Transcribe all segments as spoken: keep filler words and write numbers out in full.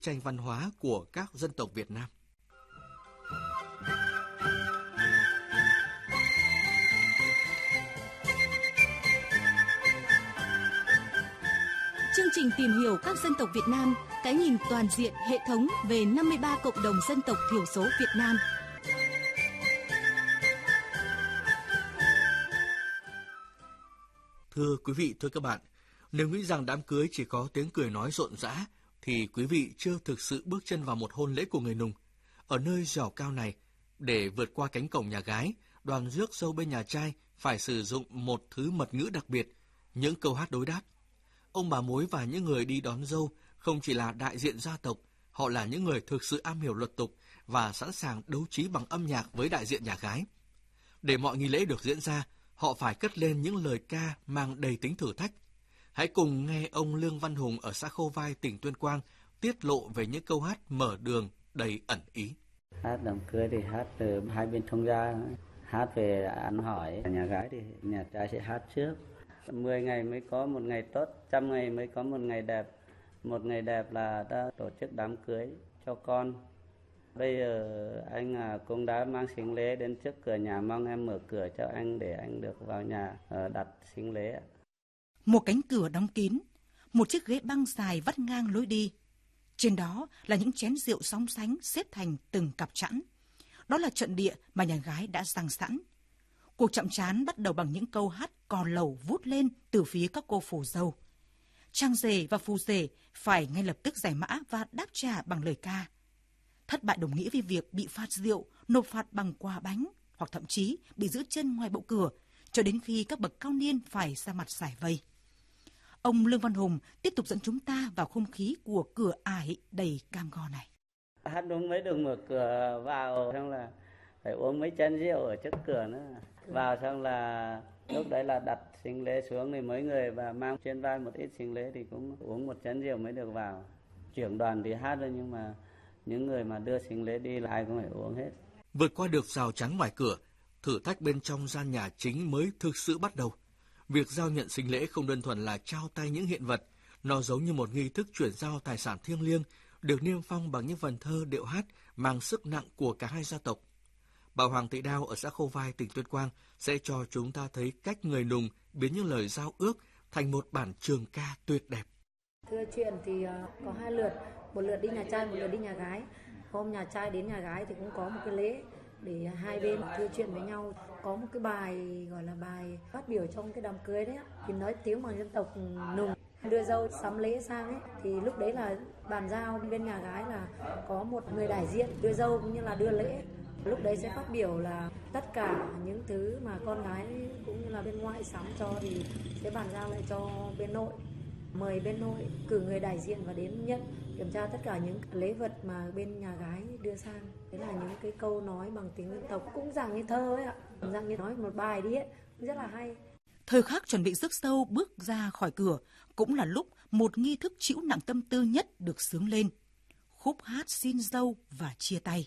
tranh văn hóa của các dân tộc Việt Nam. Chương trình tìm hiểu các dân tộc Việt Nam, cái nhìn toàn diện hệ thống về năm mươi ba cộng đồng dân tộc thiểu số Việt Nam. Thưa quý vị, thưa các bạn, nếu nghĩ rằng đám cưới chỉ có tiếng cười nói rộn rã, thì quý vị chưa thực sự bước chân vào một hôn lễ của người Nùng. Ở nơi dẻo cao này, để vượt qua cánh cổng nhà gái, đoàn rước dâu bên nhà trai phải sử dụng một thứ mật ngữ đặc biệt, những câu hát đối đáp. Ông bà mối và những người đi đón dâu không chỉ là đại diện gia tộc, họ là những người thực sự am hiểu luật tục và sẵn sàng đấu trí bằng âm nhạc với đại diện nhà gái. Để mọi nghi lễ được diễn ra, họ phải cất lên những lời ca mang đầy tính thử thách. Hãy cùng nghe ông Lương Văn Hùng ở xã Khâu Vai, tỉnh Tuyên Quang tiết lộ về những câu hát mở đường đầy ẩn ý. Hát đám cưới thì hát từ hai bên thông gia, hát về ăn hỏi, nhà gái thì nhà trai sẽ hát trước. Mười ngày mới có một ngày tốt, trăm ngày mới có một ngày đẹp. Một ngày đẹp là đã tổ chức đám cưới cho con. Bây giờ anh à, cũng đã mang sính lễ đến trước cửa nhà, mong em mở cửa cho anh để anh được vào nhà đặt sính lễ. Một cánh cửa đóng kín, một chiếc ghế băng dài vắt ngang lối đi. Trên đó là những chén rượu sóng sánh xếp thành từng cặp chẵn. Đó là trận địa mà nhà gái đã dang sẵn. Cuộc chạm trán bắt đầu bằng những câu hát cò lầu vút lên từ phía các cô phù dâu. Trang rể và phù rể phải ngay lập tức giải mã và đáp trả bằng lời ca. Thất bại đồng nghĩa với việc bị phạt rượu, nộp phạt bằng quà bánh, hoặc thậm chí bị giữ chân ngoài bộ cửa, cho đến khi các bậc cao niên phải ra mặt giải vây. Ông Lương Văn Hùng tiếp tục dẫn chúng ta vào không khí của cửa ải đầy cam go này. Hát đúng mới được mở cửa vào, xong là phải uống mấy chén rượu ở trước cửa nữa. Vào xong là lúc đấy là đặt sính lễ xuống thì mấy người và mang trên vai một ít sính lễ thì cũng uống một chén rượu mới được vào. Trưởng đoàn thì hát thôi, nhưng mà những người mà đưa sính lễ đi là ai cũng phải uống hết. Vượt qua được rào chắn ngoài cửa, thử thách bên trong gian nhà chính mới thực sự bắt đầu. Việc giao nhận sính lễ không đơn thuần là trao tay những hiện vật, nó giống như một nghi thức chuyển giao tài sản thiêng liêng, được niêm phong bằng những vần thơ điệu hát mang sức nặng của cả hai gia tộc. Bà Hoàng Thị Đao ở xã Khâu Vai, tỉnh Tuyên Quang sẽ cho chúng ta thấy cách người Nùng biến những lời giao ước thành một bản trường ca tuyệt đẹp. Thưa chuyện thì có hai lượt, một lượt đi nhà trai, một lượt đi nhà gái. Hôm nhà trai đến nhà gái thì cũng có một cái lễ để hai bên thưa chuyện với nhau. Có một cái bài gọi là bài phát biểu trong cái đám cưới đấy, thì nói tiếng bằng dân tộc Nùng. Đưa dâu sắm lễ sang ấy, thì lúc đấy là bàn giao bên nhà gái là có một người đại diện đưa dâu cũng như là đưa lễ. Lúc đấy sẽ phát biểu là tất cả những thứ mà con gái cũng như là bên ngoại sắm cho thì sẽ bàn giao lại cho bên nội. Mời bên nội cử người đại diện và đến nhận, kiểm tra tất cả những lễ vật mà bên nhà gái đưa sang. Đấy là những cái câu nói bằng tiếng dân tộc, cũng dạng như thơ ấy ạ, dạng như nói một bài đi ấy, rất là hay. Thời khắc chuẩn bị rước dâu bước ra khỏi cửa cũng là lúc một nghi thức trĩu nặng tâm tư nhất được xướng lên. Khúc hát xin dâu và chia tay.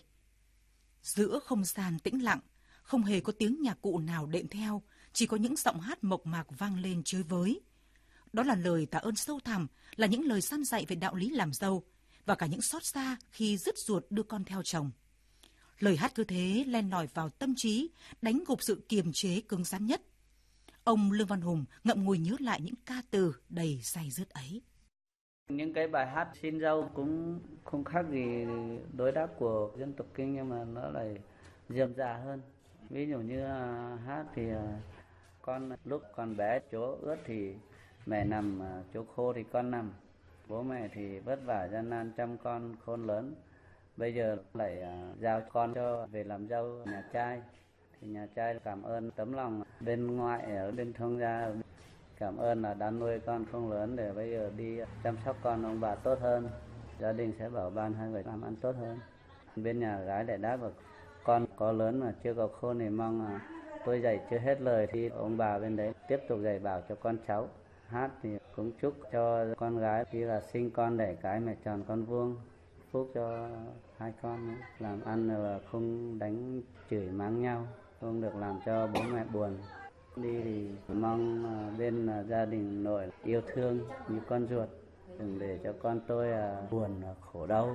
Giữa không gian tĩnh lặng, không hề có tiếng nhạc cụ nào đệm theo, chỉ có những giọng hát mộc mạc vang lên chơi với. Đó là lời tạ ơn sâu thẳm, là những lời săn dạy về đạo lý làm dâu, và cả những xót xa khi dứt ruột đưa con theo chồng. Lời hát cứ thế len lỏi vào tâm trí, đánh gục sự kiềm chế cứng rắn nhất. Ông Lương Văn Hùng ngậm ngùi nhớ lại những ca từ đầy day dứt ấy. Những cái bài hát xin dâu cũng không khác gì đối đáp của dân tộc Kinh, nhưng mà nó lại rườm rà hơn. Ví dụ như hát thì con lúc còn bé chỗ ướt thì mẹ nằm, chỗ khô thì con nằm. Bố mẹ thì vất vả gian nan chăm con khôn lớn. Bây giờ lại giao con cho về làm dâu nhà trai. Thì nhà trai cảm ơn tấm lòng bên ngoại ở bên thông gia, cảm ơn là đã nuôi con không lớn để bây giờ đi chăm sóc con ông bà tốt hơn. Gia đình sẽ bảo ban hai người làm ăn tốt hơn. Bên nhà gái lại đáp vào con có lớn mà chưa có khôn thì mong là tôi dạy chưa hết lời thì ông bà bên đấy tiếp tục dạy bảo cho con cháu. Hát thì cũng chúc cho con gái khi là sinh con đẻ cái mẹ tròn con vuông, phúc cho hai con, làm ăn là không đánh chửi mắng nhau, không được làm cho bố mẹ buồn. Đi thì mong bên gia đình nội yêu thương như con ruột, đừng để cho con tôi buồn khổ đau.